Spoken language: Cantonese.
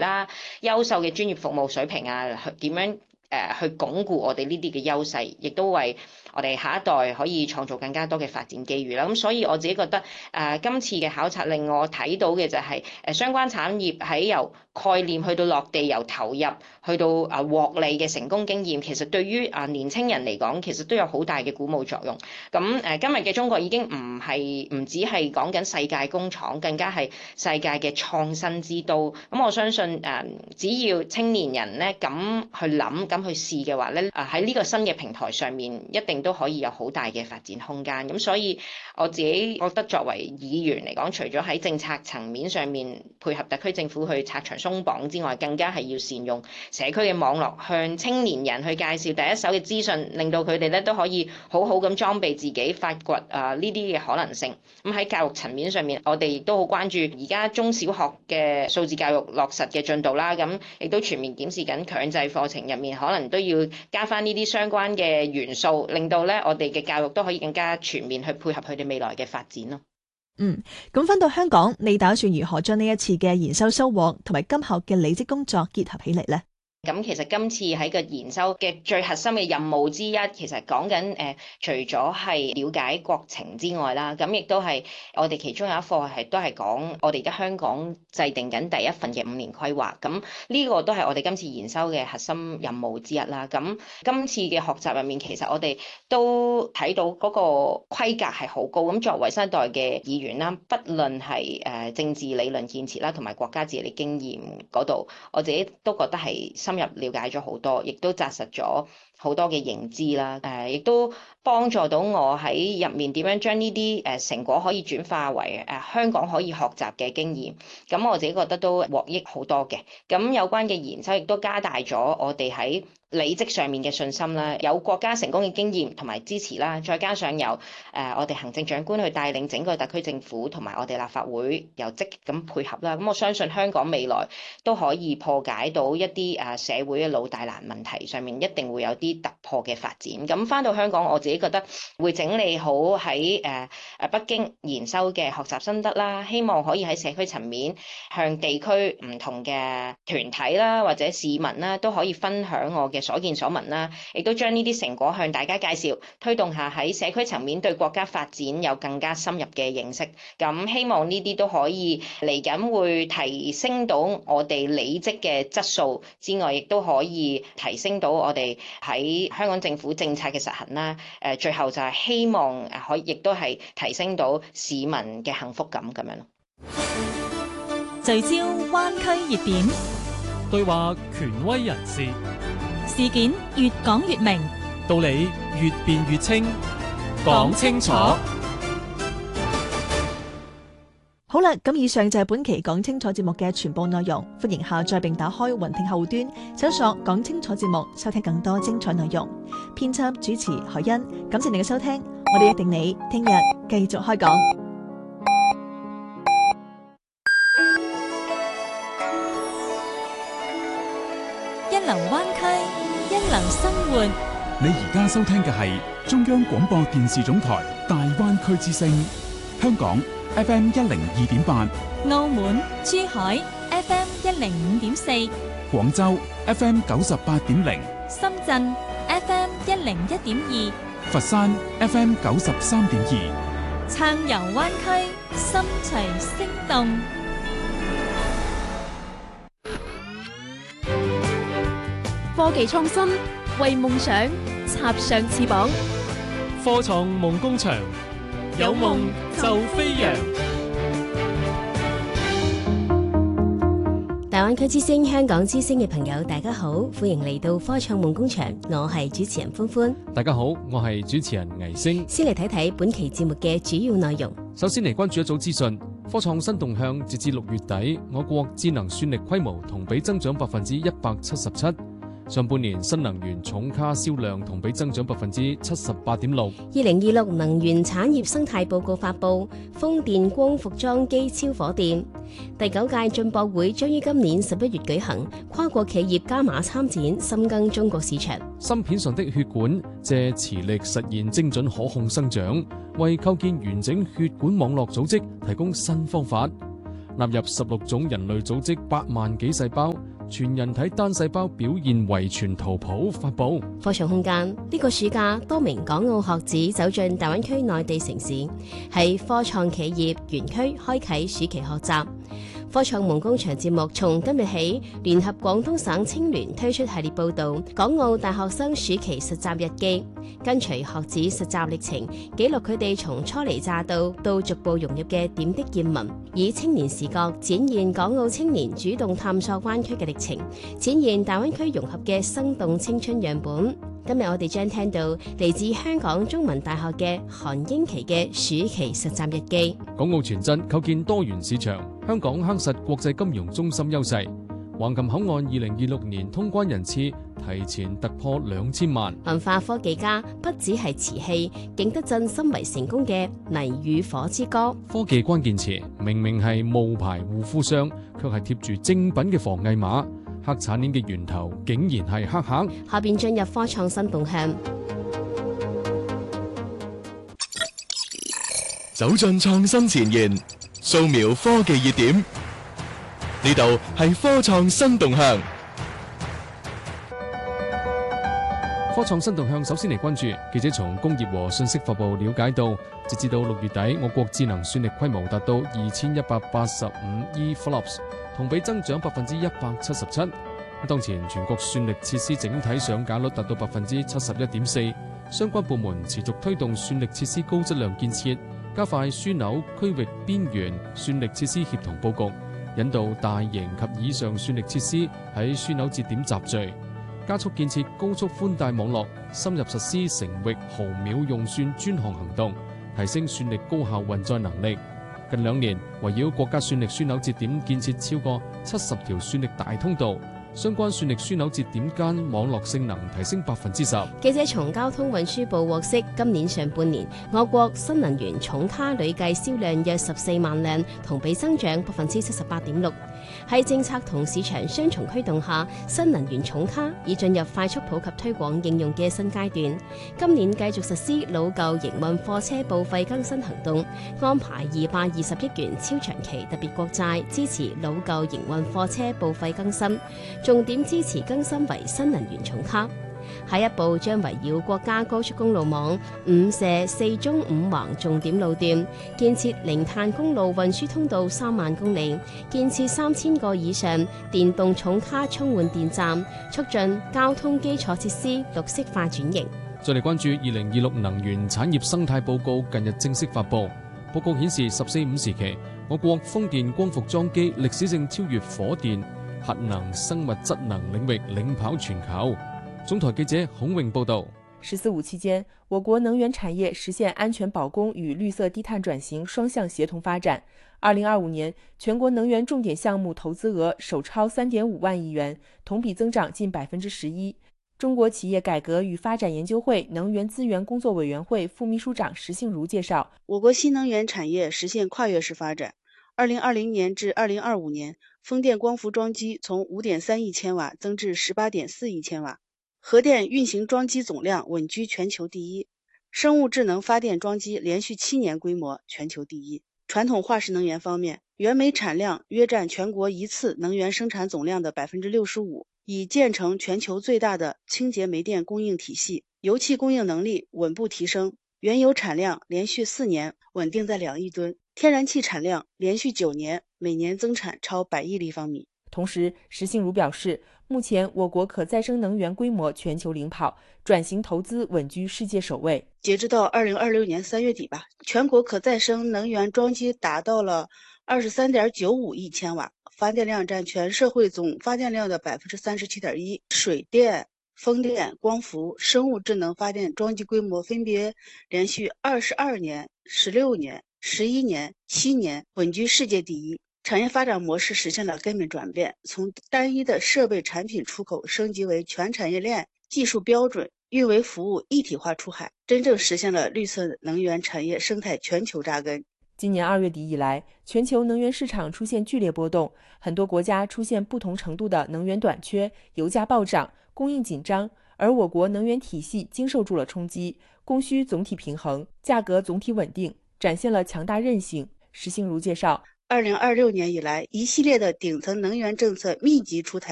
啦，優秀嘅專業服務水平啊，點樣去鞏固我哋呢啲嘅優勢，亦都為我哋下一代可以創造更加多嘅發展機遇啦。咁所以我自己覺得今次嘅考察令我睇到嘅就係相關產業喺由概念去到落地，由投入去到獲利嘅成功經驗，其實對於年青人嚟講，其實都有好大嘅鼓舞作用。咁今日嘅中國已經唔只係講緊世界工廠，更加係世界嘅創新之都。咁我相信只要青年人咧咁去諗、咁去試嘅話咧，喺呢個新嘅平台上面，一定都可以有好大嘅發展空間。咁所以我自己覺得作為議員嚟講，除咗喺政策層面上面配合特區政府去拆牆鬆綁之外，更加係要善用社區嘅網絡，向青年人去介紹第一手嘅資訊，令到佢哋咧都可以好好咁裝備自己，發掘呢啲嘅可能性。咁喺教育層面上面，我哋亦都好關注而家中小學嘅數字教育落實嘅進度啦。咁亦都全面檢視緊強制課程入面，可能都要加翻呢啲相關嘅元素，令到咧我哋嘅教育都可以更加全面去配合佢哋未來嘅發展咯。 咁返到香港，你打算如何將呢一次嘅研修收穫同埋今後嘅履職工作結合起嚟呢？ 咁其實今次喺個研修嘅最核心嘅任務之一，其實講緊除咗係了解國情之外啦，咁亦都係我哋其中有一課都係講我哋而家香港制定緊第一份嘅5年規劃。咁呢個都係我哋今次研修嘅核心任務之一啦。咁今次嘅學習入面，其實我哋都睇到嗰個規格係好高。咁作為新一代嘅議員啦，不論係政治理論建設啦，同埋國家治理經驗嗰度，我自己都覺得係深入了解咗好多，亦都紮實咗好多嘅認知啦。亦都幫助到我喺入面點樣將呢啲成果可以轉化為香港可以學習嘅經驗。咁我自己覺得都獲益好多嘅。咁有關嘅研修亦都加大咗我哋喺履職上面嘅信心啦，有國家成功嘅經驗同埋支持啦，再加上有我哋行政長官去帶領整個特區政府同埋我哋立法會又積極咁配合啦。咁我相信香港未來都可以破解到一啲社會嘅老大難問題上面，一定會有啲突破嘅發展。咁返到香港，我自己覺得會整理好喺北京研修嘅學習心得啦，希望可以喺社區層面向地區唔同嘅團體啦或者市民啦都可以分享我嘅所見所聞啦，亦都將呢啲成果向大家介紹，推動下喺社區層面對國家發展有更加深入嘅認識。咁希望呢啲都可以嚟緊會提升到我哋履職嘅質素之外，亦都可以提升到我哋喺香港政府政策嘅實行啦。最後就係希望可以亦都係提升到市民嘅幸福感咁樣咯。 聚焦灣區熱點， 對話權威人士， 事件越講越明， 道理越辯越清，講清楚。 好啦，咁以上就係本期講清楚節目嘅全部內容。歡迎下載並打開雲聽後端，搜索講清楚節目，收聽更多精彩內容。編輯主持海欣，感謝你嘅收聽，我哋約定你聽日繼續開講。 一流灣區，一流生活。 你而家收聽嘅係中央廣播電視總台大灣區之聲，香港 FM 102.8， 澳門、珠海 FM 105.4， 廣州 FM 98.0， 深圳 FM 101.2， 佛山 FM 93.2。 暢遊灣區，心隨聲動。 科技創新，為夢想插上翅膀。 科創夢工場，有夢就飛揚。 大灣區之聲、香港之聲嘅朋友，大家好，歡迎嚟到科創夢工場，我係主持人歡歡。 大家好，我係主持人倪星。 先嚟睇睇本期節目嘅主要內容。 首先嚟關注一組資訊，科創新動向，截至6月底，我國智能算力規模同比增長177%。上半年新能源重卡銷量同比增長78.6%。 2026能源產業生態報告發布，風電、光伏裝機超火電。第9屆進博會將於今年11月舉行，跨國企業加碼參展，深耕中國市場。 芯片上的血管借磁力實現精準可控生長，為構建完整血管網絡組織提供新方法。 納入16種人類組織8萬幾細胞，全人體單細胞表現遺傳圖譜發布。 科創空間呢個暑假，多名港澳學子走進大灣區內地城市，喺科創企業園區開啟暑期學習。科創夢工場節目從今日起聯合廣東省青聯推出系列報導港澳大學生暑期實習日記，跟隨學子實習歷程，記錄佢哋從初嚟乍到逐步融入嘅點滴見聞，以青年視角展現港澳青年主動探索灣區嘅歷程，展現大灣區融合嘅生動青春樣本。今日我哋將聽到嚟自香港中文大學嘅韓英琪嘅暑期實習日記。 港澳全真構建多元市場，香港夯實國際金融中心優勢。橫琴口岸2026年通關人次提前突破2000萬。 文化科技家不只係瓷器，景德鎮深為成功嘅泥與火之歌。 科技關鍵詞明明係冒牌護膚商，卻係貼住正品嘅防偽碼。黑產鏈嘅源頭竟然係黑客。 下邊進入科創新動向， 走進創新前沿，掃描科技熱點。呢度係科創新動向。 科創新動向首先嚟關注，記者從工業和信息發布了解到，截至到6月底，我國智能算力規模達到2185 EFLOPS， 同比增長177%。當前全國算力設施整體上架率達到71.4%，相關部門持續推動算力設施高質量建設，加快樞紐區域邊緣算力設施協同佈局，引導大型及以上算力設施喺樞紐節點集聚，加速建設高速寬帶網絡，深入實施城域毫秒用算專項行動，提升算力高效運載能力。近2年，圍繞國家算力樞紐節點建設超過70條算力大通道，相關算力樞紐節點間網絡性能提升10%。 記者從交通運輸部獲悉，今年上半年我國新能源重卡累計銷量約14萬輛，同比增長78.6%。喺政策同市場雙重驅動下，新能源重卡已進入快速普及推廣應用嘅新階段。今年繼續實施老舊營運貨車報廢更新行動，安排220億元超長期特別國債支持老舊營運貨車報廢更新，重點支持更新為新能源重卡。下一步將圍繞國家高速公路網5射4縱5橫重點路段，建設零碳公路運輸通道3萬公里，建設3000個以上電動重卡充換電站，促進交通基礎設施綠色化轉型。 再嚟關注2026能源產業生態報告近日正式發布，報告顯示14-5時期，我國風電光伏裝機歷史性超越火電、核能、生物質能領域，領跑全球。總台記者孔穎報道 ，14-5期間，我國能源產業實現安全保供與綠色低碳轉型雙向協同發展。2025年，全國能源重點項目投資額首超3.5萬億元，同比增長近11%。中國企業改革與發展研究會能源資源工作委員會副秘書長石杏如介紹， 我國新能源產業實現跨越式發展。2020年至2025年，風電光伏裝機從5.3億千瓦增至18.4億千瓦。核電運行裝機總量穩居全球第一，生物智能發電裝機連續7年規模全球第一。傳統化石能源方面，原煤產量約佔全國一次能源生產總量的65%，已建成全球最大的清潔煤電供應體系，油氣供應能力穩步提升，原油產量連續4年穩定在2億噸，天然氣產量連續9年每年增產超100億立方米。 同時，石杏如表示，目前我國可再生能源規模全球領跑，轉型投資穩居世界首位。 截至到2026年3月底吧，全國可再生能源裝機達到了23.95億千瓦，發電量佔全社會總發電量的37.1%。水電、風電、光伏、生物智能發電裝機規模分別連續22年、16年、11年、7年穩居世界第一。產業發展模式實現了根本轉變，從單一的設備產品出口升級為全產業鏈技術標準運維服務一體化出海，真正實現了綠色能源產業生態全球扎根。 今年2月底以來，全球能源市場出現劇烈波動，很多國家出現不同程度的能源短缺，油價暴漲，供應緊張，而我國能源體系經受住了衝擊，供需總體平衡，價格總體穩定，展現了強大韌性。石杏如介紹 2026年以来，一系列的顶层能源政策密集出台。